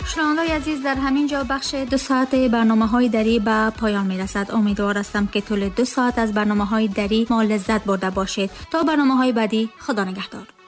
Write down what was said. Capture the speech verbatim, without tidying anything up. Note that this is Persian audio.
شنوندگان عزیز، در همین جا بخش دو ساعت برنامه های دری به پایان می رسد. امیدوار هستم که طول دو ساعت از برنامه های دری ما لذت برده باشید. تا برنامه های بعدی، خدا نگهدار.